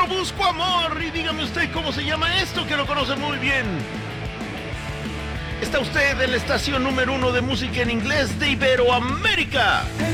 Solo busco amor. Y dígame usted cómo se llama esto, que lo conoce muy bien. Está usted en la estación número 1 de música en inglés de Iberoamérica.